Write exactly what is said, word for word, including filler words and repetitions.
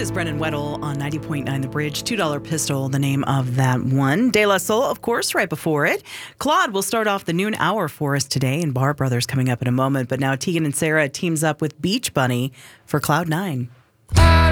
is Brennan Weddle on ninety point nine The Bridge. two dollar Pistol, the name of that one. De La Soul, of course, right before it. Claude will start off the noon hour for us today, and Bar Brothers coming up in a moment. But now Tegan and Sarah teams up with Beach Bunny for Cloud Nine.